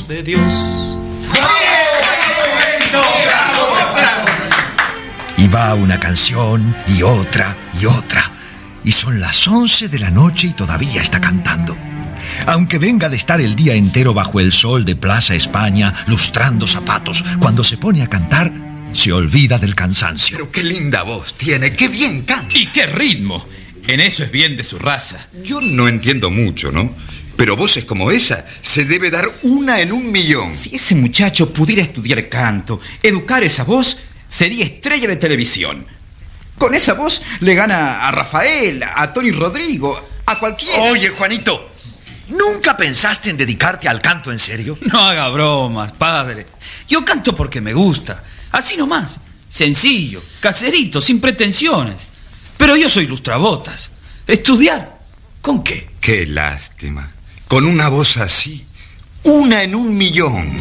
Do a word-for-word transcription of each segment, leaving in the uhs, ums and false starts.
hijos de Dios. Y va una canción y otra y otra. Y son las once de la noche y todavía está cantando. Aunque venga de estar el día entero bajo el sol de Plaza España, lustrando zapatos, cuando se pone a cantar, se olvida del cansancio. Pero qué linda voz tiene, qué bien canta. Y qué ritmo. En eso es bien de su raza. Yo no entiendo mucho, ¿no? Pero voces como esa se debe dar una en un millón. Si ese muchacho pudiera estudiar canto, educar esa voz, sería estrella de televisión. Con esa voz le gana a Rafael, a Tony Rodrigo, a cualquiera. Oye, Juanito, ¿nunca pensaste en dedicarte al canto en serio? No haga bromas, padre. Yo canto porque me gusta. Así nomás. Sencillo, caserito, sin pretensiones. Pero yo soy lustrabotas. ¿Estudiar? ¿Con qué? Qué lástima. Con una voz así, una en un millón.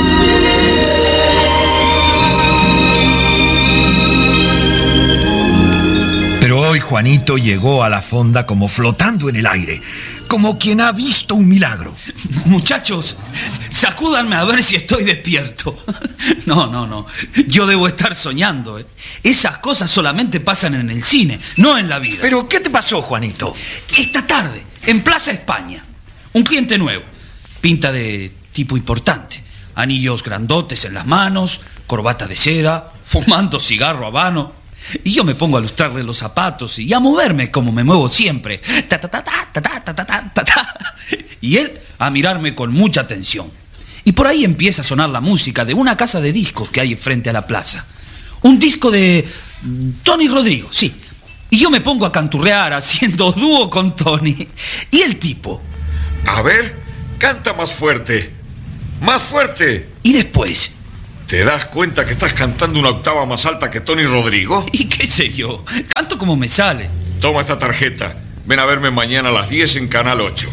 Pero hoy Juanito llegó a la fonda como flotando en el aire, como quien ha visto un milagro. Muchachos, sacúdanme a ver si estoy despierto. No, no, no. Yo debo estar soñando, ¿eh? Esas cosas solamente pasan en el cine, no en la vida. ¿Pero qué te pasó, Juanito? Esta tarde, en Plaza España, un cliente nuevo. Pinta de tipo importante. Anillos grandotes en las manos, corbata de seda, fumando cigarro habano. Y yo me pongo a lustrarle los zapatos y a moverme como me muevo siempre. Ta, ta, ta, ta, ta, ta, ta, ta, ta, ta. Y él a mirarme con mucha atención. Y por ahí empieza a sonar la música de una casa de discos que hay frente a la plaza. Un disco de Tony Rodrigo, sí. Y yo me pongo a canturrear haciendo dúo con Tony. Y el tipo... A ver, canta más fuerte. Más fuerte. Y después... ¿Te das cuenta que estás cantando una octava más alta que Tony Rodrigo? ¿Y qué sé yo? Canto como me sale. Toma esta tarjeta. Ven a verme mañana a las diez en Canal ocho.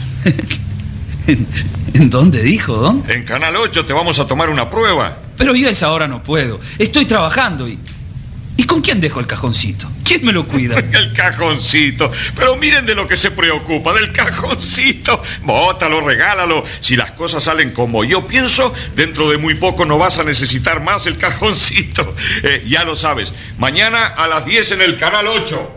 ¿En, ¿En dónde dijo, don? En Canal ocho te vamos a tomar una prueba. Pero yo a esa hora no puedo. Estoy trabajando y... ¿Y con quién dejo el cajoncito? ¿Quién me lo cuida? El cajoncito. Pero miren de lo que se preocupa, del cajoncito. Bótalo, regálalo. Si las cosas salen como yo pienso, dentro de muy poco no vas a necesitar más el cajoncito. Eh, ya lo sabes. Mañana a las diez en el Canal ocho.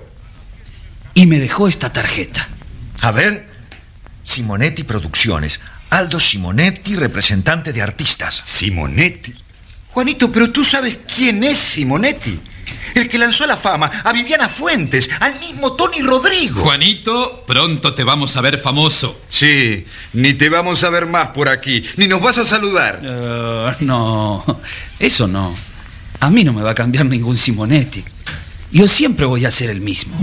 Y me dejó esta tarjeta. A ver, Simonetti Producciones. Aldo Simonetti, representante de artistas. ¿Simonetti? Juanito, pero tú sabes quién es Simonetti. El que lanzó a la fama a Viviana Fuentes, al mismo Tony Rodrigo. Juanito, pronto te vamos a ver famoso. Sí, ni te vamos a ver más por aquí, ni nos vas a saludar. Uh, no, eso no. A mí no me va a cambiar ningún Simonetti. Yo siempre voy a ser el mismo.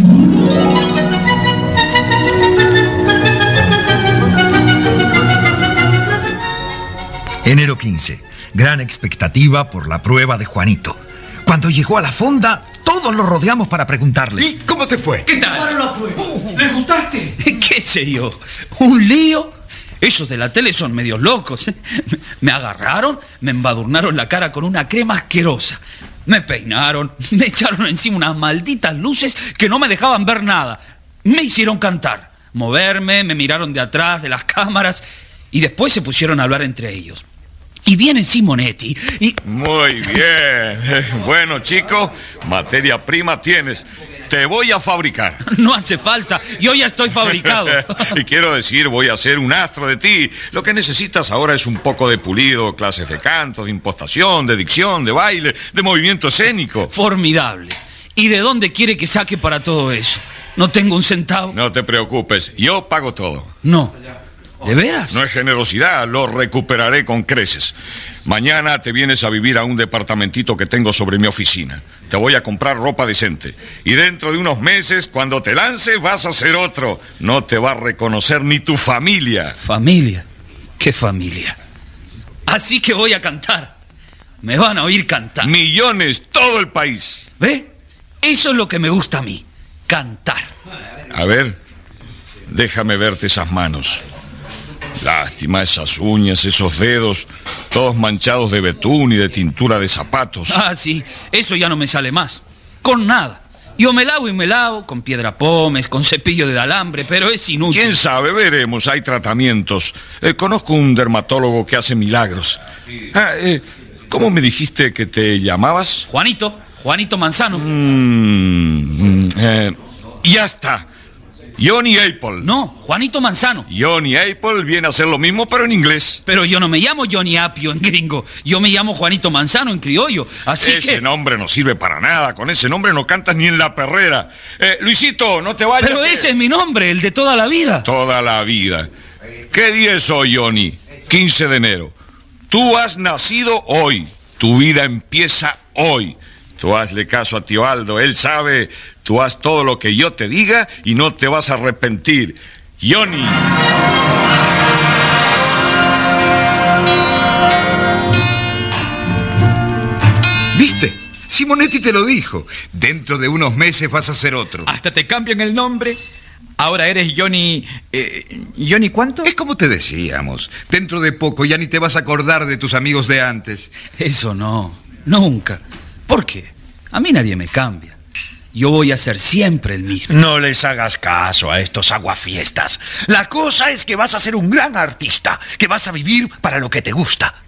Enero quince. Gran expectativa por la prueba de Juanito. Cuando llegó a la fonda, todos lo rodeamos para preguntarle. ¿Y cómo te fue? ¿Qué tal? ¿Les gustaste? ¿Qué sé yo? ¿Un lío? Esos de la tele son medios locos. Me agarraron, me embadurnaron la cara con una crema asquerosa. Me peinaron, me echaron encima unas malditas luces que no me dejaban ver nada. Me hicieron cantar, moverme, me miraron de atrás de las cámaras y después se pusieron a hablar entre ellos. Y viene Simonetti y... Muy bien. Bueno, chico, materia prima tienes. Te voy a fabricar. No hace falta, yo ya estoy fabricado. Y quiero decir, voy a ser un astro de ti. Lo que necesitas ahora es un poco de pulido, clases de canto, de impostación, de dicción, de baile, de movimiento escénico. Formidable. ¿Y de dónde quiere que saque para todo eso? ¿No tengo un centavo? No te preocupes, yo pago todo. No. ¿De veras? No es generosidad, lo recuperaré con creces. Mañana te vienes a vivir a un departamentito que tengo sobre mi oficina. Te voy a comprar ropa decente. Y dentro de unos meses, cuando te lances, vas a ser otro. No te va a reconocer ni tu familia. ¿Familia? ¿Qué familia? Así que voy a cantar. Me van a oír cantar. Millones, todo el país. ¿Ve? Eso es lo que me gusta a mí. Cantar. A ver, déjame verte esas manos. Lástima, esas uñas, esos dedos, todos manchados de betún y de tintura de zapatos. Ah, sí, eso ya no me sale más. Con nada. Yo me lavo y me lavo con piedra pómez, con cepillo de alambre, pero es inútil. ¿Quién sabe? Veremos, hay tratamientos. Eh, conozco un dermatólogo que hace milagros. Ah, eh, ¿cómo me dijiste que te llamabas? Juanito, Juanito Manzano. Mm, eh, ya está. Johnny Apple. No, Juanito Manzano. Johnny Apple viene a ser lo mismo, pero en inglés. Pero yo no me llamo Johnny Apio en gringo. Yo me llamo Juanito Manzano en criollo. Así ese que... nombre no sirve para nada. Con ese nombre no cantas ni en la perrera. Eh, Luisito, no te vayas. Pero eh. ese es mi nombre, el de toda la vida. Toda la vida. ¿Qué día es hoy, Johnny? quince de enero. Tú has nacido hoy. Tu vida empieza hoy. Tú hazle caso a tío Aldo, él sabe, tú haz todo lo que yo te diga y no te vas a arrepentir. Johnny. ¿Viste? Simonetti te lo dijo. Dentro de unos meses vas a ser otro. Hasta te cambian el nombre. Ahora eres Johnny... Eh, ¿Johnny cuánto? Es como te decíamos. Dentro de poco ya ni te vas a acordar de tus amigos de antes. Eso no, nunca. ¿Por qué? A mí nadie me cambia. Yo voy a ser siempre el mismo. No les hagas caso a estos aguafiestas. La cosa es que vas a ser un gran artista, que vas a vivir para lo que te gusta.